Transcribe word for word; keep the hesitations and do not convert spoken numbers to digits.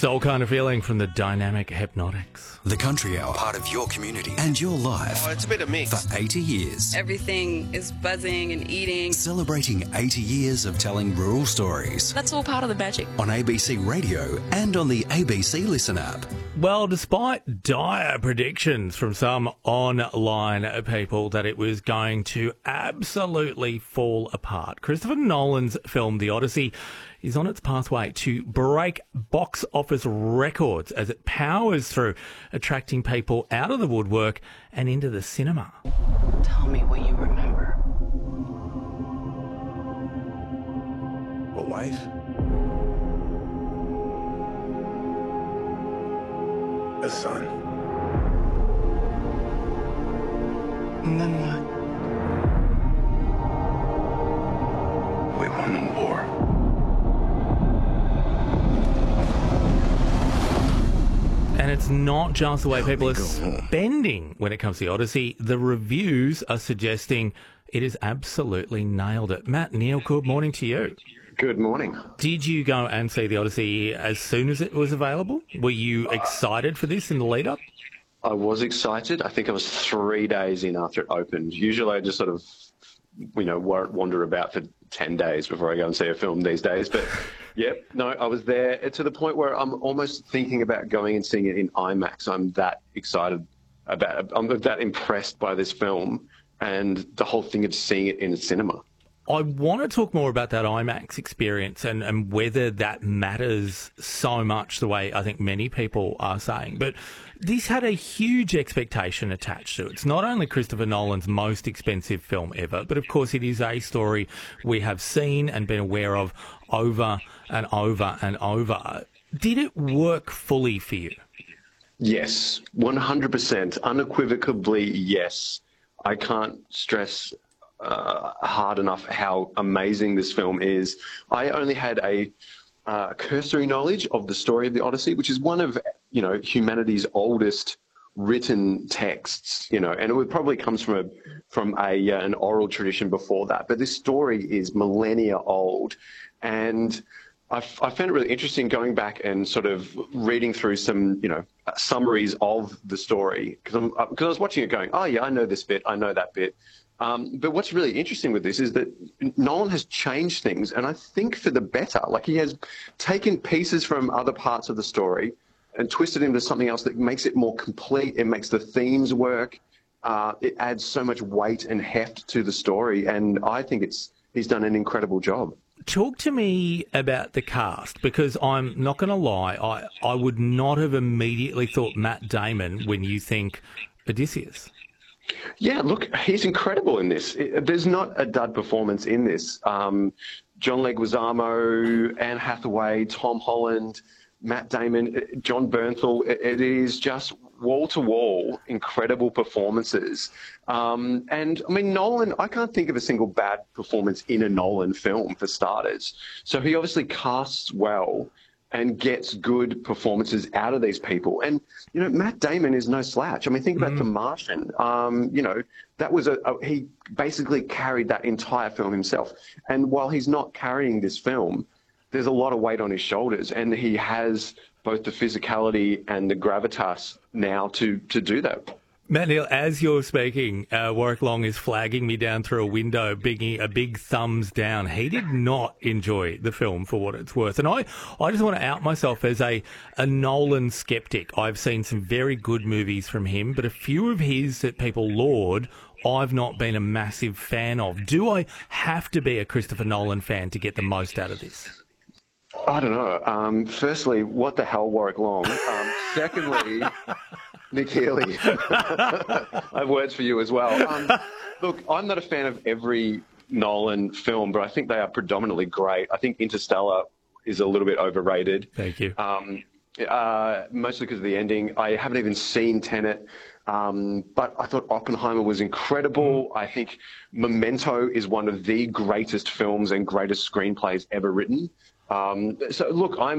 Soul Kind of Feeling from the Dynamic Hypnotics. The Country Hour, part of your community and your life. Oh, it's a bit of mix. For eighty years. Everything is buzzing and eating. Celebrating eighty years of telling rural stories. That's all part of the magic. On A B C Radio and on the A B C Listen app. Well, despite dire predictions from some online people that it was going to absolutely fall apart, Christopher Nolan's film The Odyssey is on its pathway to break box office records as it powers through, attracting people out of the woodwork and into the cinema. Tell me what you remember. A wife? A son? And then what? We won the war. And it's not just the way people are spending when it comes to The Odyssey. The reviews are suggesting it has absolutely nailed it. Matt, Neil, good morning to you. Good morning. Did you go and see The Odyssey as soon as it was available? Were you excited for this in the lead-up? I was excited. I think I was three days in after it opened. Usually I just sort of, you know, wander about for ten days before I go and see a film these days. But, yep, no, I was there to the point where I'm almost thinking about going and seeing it in IMAX. I'm that excited about it. I'm that impressed by this film and the whole thing of seeing it in a cinema. I want to talk more about that IMAX experience and, and whether that matters so much the way I think many people are saying. But this had a huge expectation attached to it. It's not only Christopher Nolan's most expensive film ever, but of course it is a story we have seen and been aware of over and over and over. Did it work fully for you? Yes, one hundred percent. Unequivocally, yes. I can't stress Uh, hard enough how amazing this film is. I only had a uh, cursory knowledge of the story of the Odyssey, which is one of, you know, humanity's oldest written texts, you know, and it probably comes from a from a uh, an oral tradition before that. But this story is millennia old, and I, I found it really interesting going back and sort of reading through some, you know, summaries of the story because I'm because I was watching it going, oh yeah, I know this bit, I know that bit. Um, but what's really interesting with this is that Nolan has changed things, and I think for the better. Like, he has taken pieces from other parts of the story and twisted into something else that makes it more complete. It makes the themes work. Uh, it adds so much weight and heft to the story, and I think it's he's done an incredible job. Talk to me about the cast, because I'm not going to lie, I, I would not have immediately thought Matt Damon when you think Odysseus. Yeah, look, he's incredible in this. There's not a dud performance in this. Um, John Leguizamo, Anne Hathaway, Tom Holland, Matt Damon, John Bernthal. It is just wall-to-wall incredible performances. Um, and, I mean, Nolan, I can't think of a single bad performance in a Nolan film, for starters. So he obviously casts well and gets good performances out of these people. And, you know, Matt Damon is no slouch. I mean, think about mm. The Martian. Um, you know, that was a, a, he basically carried that entire film himself. And while he's not carrying this film, there's a lot of weight on his shoulders, and he has both the physicality and the gravitas now to, to do that. Matt Neal, as you're speaking, uh, Warwick Long is flagging me down through a window, big, a big thumbs down. He did not enjoy the film for what it's worth. And I, I just want to out myself as a, a Nolan skeptic. I've seen some very good movies from him, but a few of his that people laud, I've not been a massive fan of. Do I have to be a Christopher Nolan fan to get the most out of this? I don't know. Um, firstly, what the hell, Warwick Long? Um, secondly... Nick Healy. I have words for you as well. Um, look, I'm not a fan of every Nolan film, but I think they are predominantly great. I think Interstellar is a little bit overrated. Thank you. Um, uh, mostly because of the ending. I haven't even seen Tenet, um, but I thought Oppenheimer was incredible. I think Memento is one of the greatest films and greatest screenplays ever written. Um, so, look, I'm